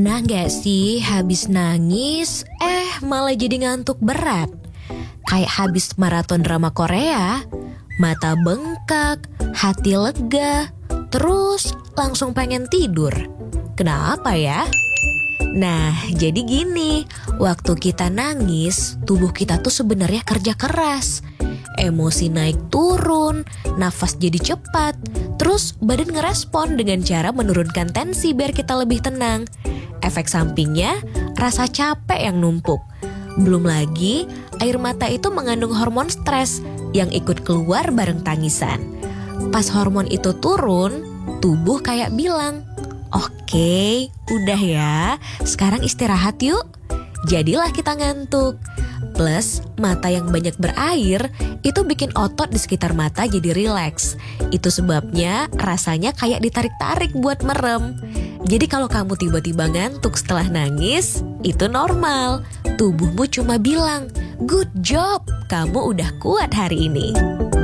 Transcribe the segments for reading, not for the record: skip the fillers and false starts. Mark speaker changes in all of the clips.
Speaker 1: Pernah gak sih habis nangis, malah jadi ngantuk berat? Kayak habis maraton drama Korea, mata bengkak, hati lega, terus langsung pengen tidur. Kenapa ya? Nah, jadi gini, waktu kita nangis, tubuh kita tuh sebenarnya kerja keras. Emosi naik turun, nafas jadi cepat, terus badan ngerespon dengan cara menurunkan tensi biar kita lebih tenang. Efek sampingnya, rasa capek yang numpuk. Belum lagi, air mata itu mengandung hormon stres yang ikut keluar bareng tangisan. Pas hormon itu turun, tubuh kayak bilang, "Oke, udah ya, sekarang istirahat yuk." Jadilah kita ngantuk. Plus, mata yang banyak berair itu bikin otot di sekitar mata jadi rileks. Itu sebabnya rasanya kayak ditarik-tarik buat merem. Jadi kalau kamu tiba-tiba ngantuk setelah nangis, itu normal. Tubuhmu cuma bilang, "Good job, kamu udah kuat hari ini."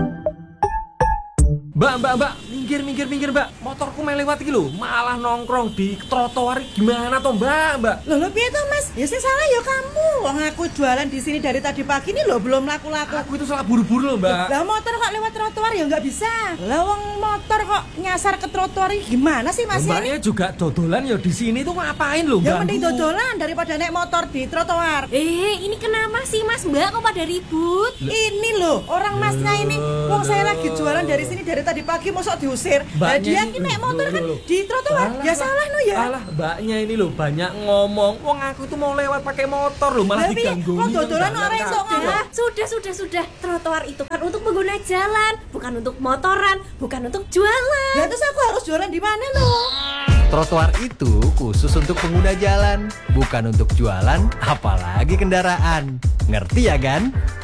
Speaker 2: Mbak, minggir mbak. Motorku melewat iki lho, malah nongkrong di trotoar. Gimana toh mbak?
Speaker 3: Loh piye toh Mas? Ya sing salah ya kamu. Wong aku jualan di sini dari tadi pagi nih loh belum laku-laku.
Speaker 2: Aku itu salah buru-buru loh mbak.
Speaker 3: Lah motor kok lewat trotoar ya nggak bisa. Lah wong motor kok nyasar ke trotoar ini gimana sih Mas?
Speaker 2: Mbaknya juga dodolan ya di sini tuh ngapain loh?
Speaker 3: Ya mending dodolan daripada naik motor di trotoar.
Speaker 4: Ini kenapa sih Mas Mbak kok pada ribut?
Speaker 3: Ini loh orang Masnya ini. Wong saya lagi jualan dari sini dari tadi pagi mosok diusir. Lah dia ki naik motor kan di trotoar. Ya salah no ya.
Speaker 2: Alah, mbaknya ini loh banyak ngomong. Wong aku tuh mau lewat pakai motor loh, malah diganggu.
Speaker 3: Kok dodolan orang iso ngomong?
Speaker 4: Sudah. Trotoar itu kan untuk pengguna jalan, bukan untuk motoran, bukan untuk jualan.
Speaker 3: Lah terus aku harus jualan di mana loh?
Speaker 5: Trotoar itu khusus untuk pengguna jalan, bukan untuk jualan, apalagi kendaraan. Ngerti ya, Gan?